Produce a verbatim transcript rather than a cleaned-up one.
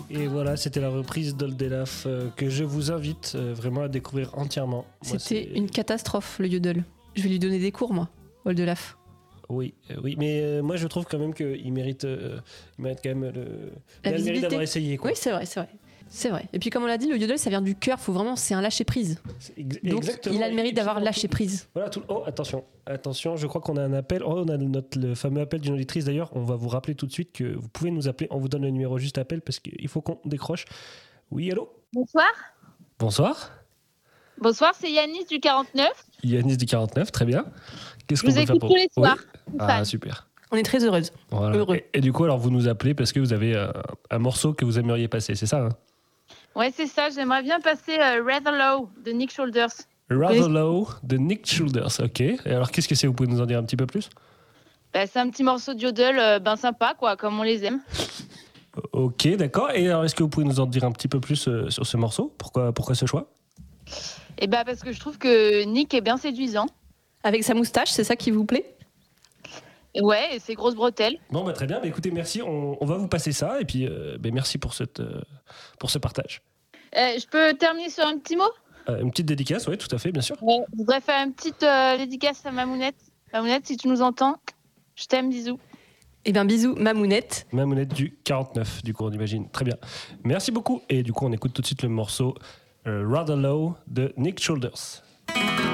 Et voilà, c'était la reprise d'Oldelaf euh, que je vous invite euh, vraiment à découvrir entièrement. Moi, C'était c'est... une catastrophe, le yodel. Je vais lui donner des cours, moi, Oldelaf. Oui, euh, oui, mais euh, moi je trouve quand même qu'il mérite, euh, il mérite quand même le, La il a le mérite visibilité. d'avoir essayé. Quoi. Oui, c'est vrai, c'est vrai. C'est vrai. Et puis comme on l'a dit, le yodel, ça vient du cœur. Faut vraiment, c'est un lâcher prise. C'est ex- Donc exactement. il a le mérite Et d'avoir puis, lâché prise. Voilà, tout... Oh, attention, attention, je crois qu'on a un appel. Oh, on a notre, le fameux appel d'une auditrice d'ailleurs. On va vous rappeler tout de suite que vous pouvez nous appeler. On vous donne le numéro juste appel parce qu'il faut qu'on décroche. Oui, allô? Bonsoir. Bonsoir. Bonsoir, c'est Yanis du quarante-neuf. Yanis du quarante-neuf, très bien. Qu'est-ce Je qu'on vous peut faire écoute pour tous les soirs. Oui. Je suis Ah, fan. super. On est très heureuse. Voilà. Heureux. Et, et du coup, alors vous nous appelez parce que vous avez un, un morceau que vous aimeriez passer, c'est ça hein? Ouais, c'est ça. J'aimerais bien passer euh, Rather Low de Nick Shoulders. Rather Low de Nick Shoulders, ok. Et alors, qu'est-ce que c'est? Vous pouvez nous en dire un petit peu plus? Bah, c'est un petit morceau de yodel euh, ben sympa, quoi, comme on les aime. Ok, d'accord. Et alors, est-ce que vous pouvez nous en dire un petit peu plus euh, sur ce morceau? Pourquoi, pourquoi ce choix? Et bah, parce que je trouve que Nick est bien séduisant. Avec sa moustache, c'est ça qui vous plaît? Et ouais, et ses grosses bretelles. Bon, bah, très bien. Bah, écoutez, merci. On, on va vous passer ça. Et puis, euh, bah, merci pour, cette, euh, pour ce partage. Euh, je peux terminer sur un petit mot? Euh, une petite dédicace, oui, tout à fait, bien sûr. Ouais. Je voudrais faire une petite euh, dédicace à Mamounette. Mamounette, si tu nous entends, je t'aime, bisous. Eh bien, bisous, Mamounette. Mamounette du quarante-neuf, du coup, on imagine. Très bien. Merci beaucoup. Et du coup, on écoute tout de suite le morceau euh, Rather Low de Nick Shoulders.